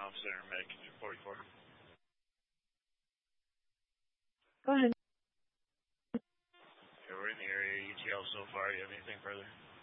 Center Medic 44. Go ahead. Okay, we're in the area. ETL so far. You have anything further?